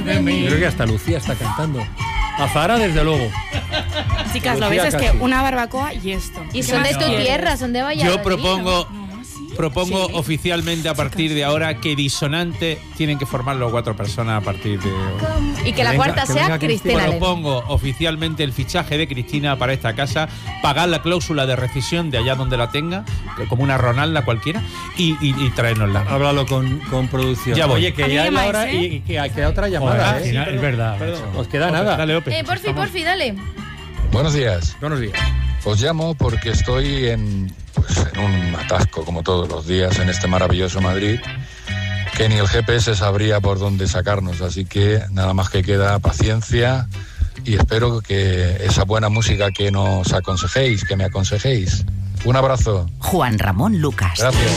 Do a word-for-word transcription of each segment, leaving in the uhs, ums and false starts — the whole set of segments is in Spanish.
Creo que hasta Lucía está cantando. Azahara, desde luego. Chicas, lo veis, es que una barbacoa y esto. Y son de tu tierra, son de Valladolid. Yo propongo... No, Propongo Sí. oficialmente a partir de ahora que Disonante tienen que formarlo cuatro personas a partir de hoy. Y que la venga- cuarta que sea venga Cristina Lema. Propongo oficialmente el fichaje de Cristina para esta casa, pagar la cláusula de rescisión de allá donde la tenga, que como una Ronalda cualquiera, y, y, y traérnosla. Háblalo con, con producción. Ya voy. Oye, que A mí ya es la llamáis, hora ¿eh? y, y que queda otra llamada. Joder, ¿eh? sí, perdón, es verdad. perdón. Os queda nada. Dale, Ope. Eh, porfi, porfi, dale. Buenos días. Buenos días. Os llamo porque estoy en, pues, en un atasco, como todos los días, en este maravilloso Madrid, que ni el G P S sabría por dónde sacarnos. Así que nada más que queda paciencia y espero que esa buena música que nos aconsejéis, que me aconsejéis. Un abrazo. Juan Ramón Lucas. Gracias.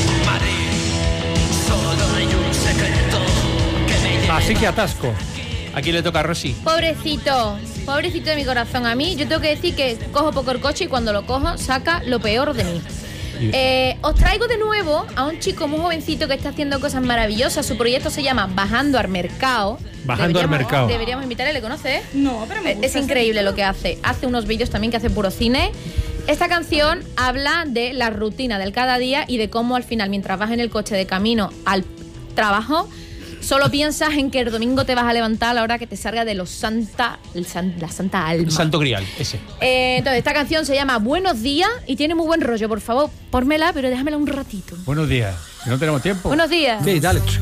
Así que atasco. ¿A quién le toca a Rosy? Pobrecito, pobrecito de mi corazón. A mí, yo tengo que decir que cojo poco el coche y cuando lo cojo saca lo peor de mí. Eh, os traigo de nuevo a un chico muy jovencito que está haciendo cosas maravillosas. Su proyecto se llama Bajando al Mercado. Bajando al Deberíamos- Mercado. Deberíamos invitarle, ¿le conoces? No, pero me Eh, gusta Es ese increíble título. lo que hace. Hace unos vídeos también que hace puro cine. Esta canción habla de la rutina del cada día y de cómo al final, mientras vas en el coche de camino al trabajo, solo piensas en que el domingo te vas a levantar a la hora que te salga de los santa, el san- la Santa Alma. El Santo Grial, ese. Eh, entonces, esta canción se llama Buenos Días y tiene muy buen rollo. Por favor, pórmela, pero déjamela un ratito. Buenos días. Si no tenemos tiempo. Buenos días. Sí, dale.